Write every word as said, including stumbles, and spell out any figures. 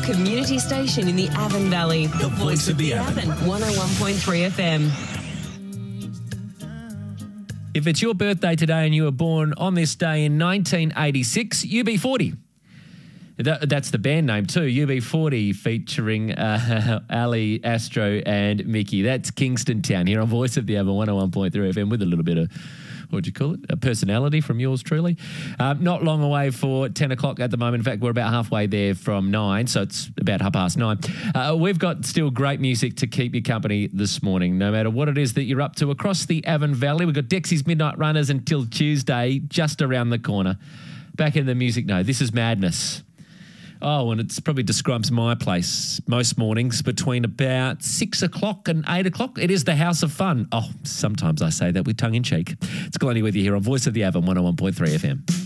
community station in the Avon Valley. The, The voice of the Avon. one oh one point three F M. If it's your birthday today and you were born on this day in nineteen eighty-six, U B forty. That, that's the band name too, U B forty, featuring uh, Ali, Astro and Mickey. That's Kingston Town here on Voice of the Avon, one oh one point three F M, with a little bit of, what do you call it, a personality from yours truly. Uh, not long away for ten o'clock at the moment. In fact, we're about halfway there from nine, so it's about half past nine. Uh, we've got still great music to keep you company this morning, no matter what it is that you're up to across the Avon Valley. We've got Dexy's Midnight Runners until Tuesday, just around the corner. Back in the music now, this is Madness. Oh, and it's probably describes my place most mornings between about six o'clock and eight o'clock. It is the House of Fun. Oh, sometimes I say that with tongue in cheek. It's Glennie with you here on Voice of the Avon, one oh one point three F M.